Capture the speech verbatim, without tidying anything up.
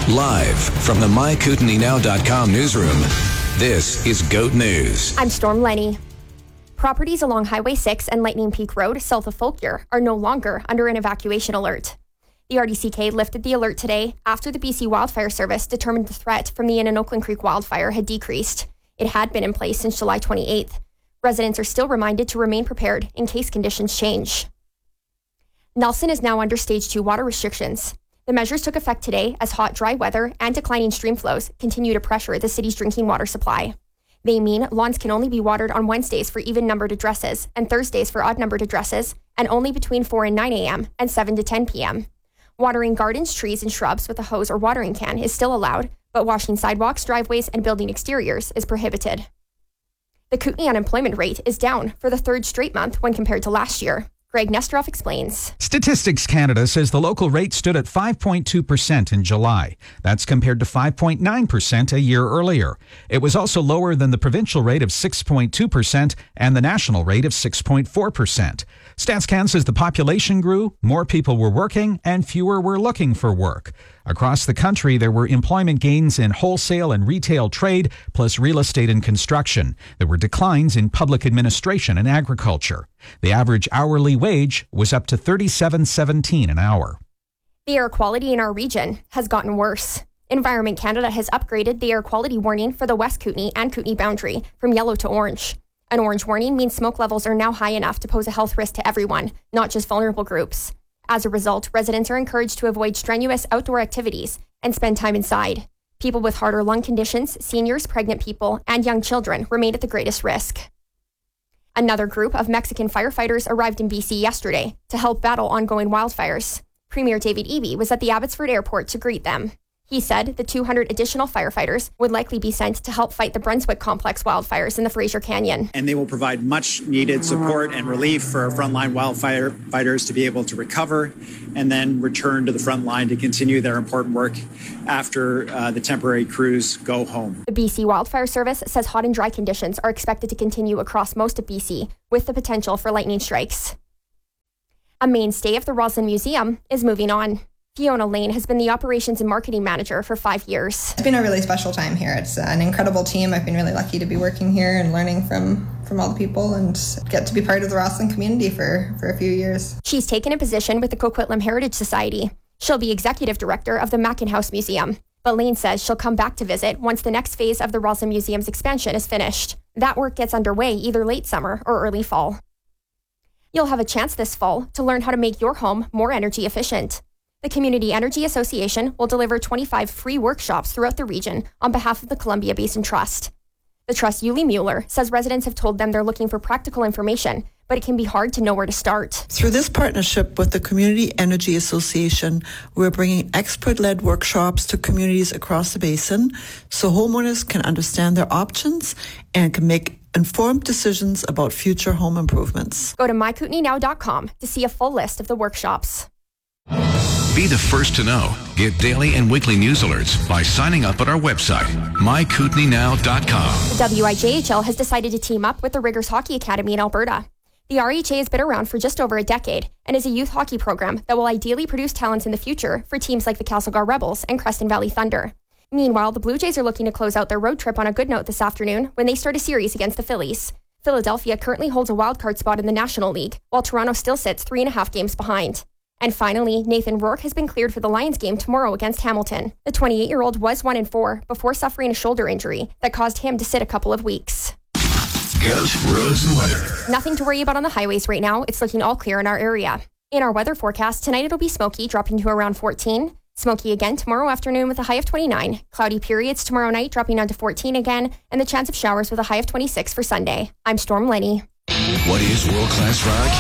Live from the my kootenai now dot com newsroom, this is GOAT News. I'm Storm Lenny. Properties along Highway six and Lightning Peak Road, south of Folkyer, are no longer under an evacuation alert. The R D C K lifted the alert today after the B C Wildfire Service determined the threat from the Innan Oakland Creek wildfire had decreased. It had been in place since July twenty-eighth. Residents are still reminded to remain prepared in case conditions change. Nelson is now under Stage two water restrictions. The measures took effect today as hot, dry weather and declining stream flows continue to pressure the city's drinking water supply. They mean lawns can only be watered on Wednesdays for even-numbered addresses and Thursdays for odd-numbered addresses, and only between four and nine a.m. and seven to ten p.m. Watering gardens, trees, and shrubs with a hose or watering can is still allowed, but washing sidewalks, driveways, and building exteriors is prohibited. The Kootenai unemployment rate is down for the third straight month when compared to last year. Greg Nesteroff explains. Statistics Canada says the local rate stood at five point two percent in July. That's compared to five point nine percent a year earlier. It was also lower than the provincial rate of six point two percent and the national rate of six point four percent. StatsCan says the population grew, more people were working, and fewer were looking for work. Across the country, there were employment gains in wholesale and retail trade, plus real estate and construction. There were declines in public administration and agriculture. The average hourly wage was up to thirty-seven seventeen an hour. The air quality in our region has gotten worse. Environment Canada has upgraded the air quality warning for the West Kootenay and Kootenay boundary from yellow to orange. An orange warning means smoke levels are now high enough to pose a health risk to everyone, not just vulnerable groups. As a result, residents are encouraged to avoid strenuous outdoor activities and spend time inside. People with heart or lung conditions, seniors, pregnant people, and young children remain at the greatest risk. Another group of Mexican firefighters arrived in B C yesterday to help battle ongoing wildfires. Premier David Eby was at the Abbotsford Airport to greet them. He said the two hundred additional firefighters would likely be sent to help fight the Brunswick Complex wildfires in the Fraser Canyon. And they will provide much needed support and relief for our frontline wildfire fighters to be able to recover and then return to the front line to continue their important work after uh, the temporary crews go home. The B C Wildfire Service says hot and dry conditions are expected to continue across most of B C, with the potential for lightning strikes. A mainstay of the Roslyn Museum is moving on. Fiona Lane has been the operations and marketing manager for five years. It's been a really special time here. It's an incredible team. I've been really lucky to be working here and learning from, from all the people and get to be part of the Roslyn community for, for a few years. She's taken a position with the Coquitlam Heritage Society. She'll be executive director of the Mackin House Museum. But Lane says she'll come back to visit once the next phase of the Roslyn Museum's expansion is finished. That work gets underway either late summer or early fall. You'll have a chance this fall to learn how to make your home more energy efficient. The Community Energy Association will deliver twenty-five free workshops throughout the region on behalf of the Columbia Basin Trust. The Trust's Yulie Mueller says residents have told them they're looking for practical information, but it can be hard to know where to start. Through this partnership with the Community Energy Association, we're bringing expert-led workshops to communities across the basin so homeowners can understand their options and can make informed decisions about future home improvements. Go to my kootenai now dot com to see a full list of the workshops. Be the first to know. Get daily and weekly news alerts by signing up at our website, my kootenai now dot com. The W I J H L has decided to team up with the Riggers Hockey Academy in Alberta. The R H A has been around for just over a decade and is a youth hockey program that will ideally produce talents in the future for teams like the Castlegar Rebels and Creston Valley Thunder. Meanwhile, the Blue Jays are looking to close out their road trip on a good note this afternoon when they start a series against the Phillies. Philadelphia currently holds a wildcard spot in the National League, while Toronto still sits three and a half games behind. And finally, Nathan Rourke has been cleared for the Lions game tomorrow against Hamilton. The twenty-eight-year-old was one and four before suffering a shoulder injury that caused him to sit a couple of weeks. GOAT roads and weather. Nothing to worry about on the highways right now. It's looking all clear in our area. In our weather forecast, tonight it'll be smoky, dropping to around fourteen. Smoky again tomorrow afternoon with a high of twenty-nine. Cloudy periods tomorrow night, dropping down to fourteen again, and the chance of showers with a high of twenty-six for Sunday. I'm Storm Lenny. What is world-class rock?